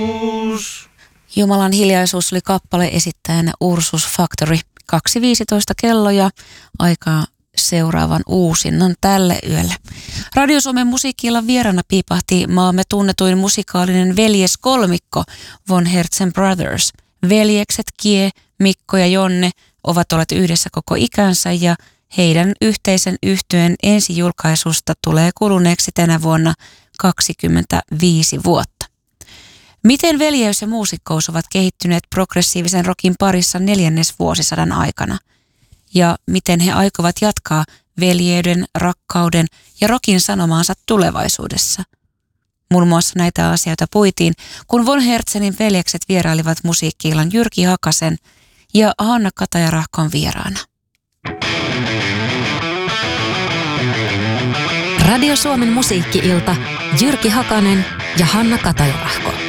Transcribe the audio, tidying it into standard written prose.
Jumalan hiljaisuus oli kappale esittäjänä Ursus Factory. 2.15 kello ja aikaa seuraavan uusinnan tälle yölle. Radio Suomen musiikkiillan vieraana piipahti maamme tunnetuin musikaalinen veljeskolmikko Von Hertzen Brothers. Veljekset Kie, Mikko ja Jonne ovat olleet yhdessä koko ikänsä ja heidän yhteisen yhtyeen ensijulkaisusta tulee kuluneeksi tänä vuonna 25 vuotta. Miten veljeys ja muusikkous ovat kehittyneet progressiivisen rockin parissa 4. vuosisadan aikana? Ja miten he aikovat jatkaa veljeyden, rakkauden ja rockin sanomaansa tulevaisuudessa? Muun muassa näitä asioita puitiin, kun Von Hertzenin veljekset vierailivat musiikki-illan Jyrki Hakasen ja Hanna Kataja-Rahkon vieraana. Radio Suomen musiikki-ilta, Jyrki Hakanen ja Hanna Kataja-Rahko.